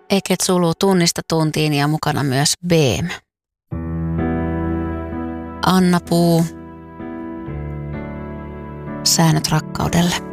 Eket suluu tunnista tuntiin ja mukana myös Beem. Anna Puu. Säännöt rakkaudelle.